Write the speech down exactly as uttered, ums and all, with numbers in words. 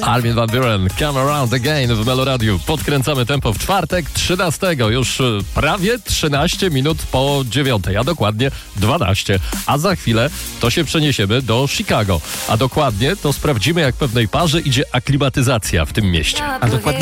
Armin van Buuren, Come Around Again w Meloradiu. Podkręcamy tempo w czwartek trzynastego, już prawie trzynaście minut po dziewiątej, a dokładnie dwanaście. A za chwilę to się przeniesiemy do Chicago. A dokładnie to sprawdzimy, jak pewnej parze idzie aklimatyzacja w tym mieście. A dokładnie